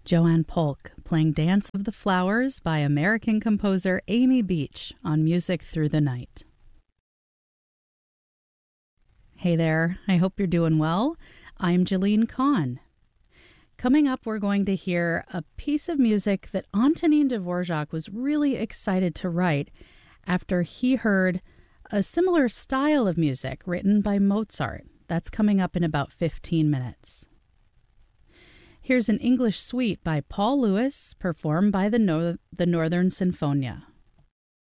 Joanne Polk playing Dance of the Flowers by American composer Amy Beach on Music Through the Night. Hey there, I hope you're doing well. I'm Jeline Kahn. Coming up, we're going to hear a piece of music that Antonin Dvorak was really excited to write after he heard a similar style of music written by Mozart. That's coming up in about 15 minutes. Here's an English suite by Paul Lewis, performed by the Northern Sinfonia.